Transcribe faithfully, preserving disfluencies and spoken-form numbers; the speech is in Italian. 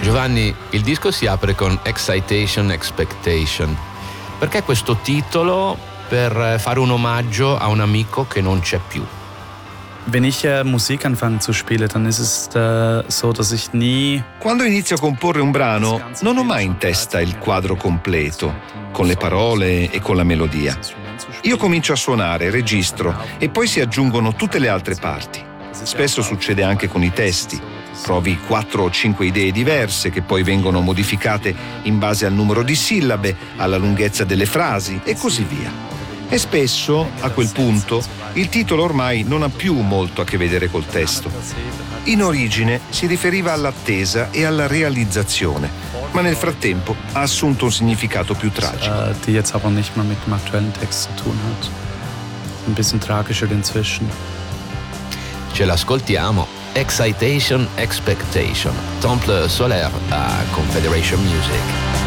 Giovanni, il disco si apre con Excitation, Expectation. Perché questo titolo? Per fare un omaggio a un amico che non c'è più. Wenn ich äh, Musik anfange zu spielen, dann ist es äh, so, dass ich nie... Quando inizio a comporre un brano, non ho mai in testa il quadro completo, con le parole e con la melodia. Io comincio a suonare, registro e poi si aggiungono tutte le altre parti. Spesso succede anche con i testi. Provi quattro o cinque idee diverse che poi vengono modificate in base al numero di sillabe, alla lunghezza delle frasi e così via. E spesso, a quel punto, il titolo ormai non ha più molto a che vedere col testo. In origine si riferiva all'attesa e alla realizzazione, ma nel frattempo ha assunto un significato più tragico. Äh, die jetzt aber nicht mehr mit dem aktuellen Text zu tun hat. Ein bisschen tragischer inzwischen. Ce l'ascoltiamo. Excitation, Expectation. Temple Solaire a Confederation Music.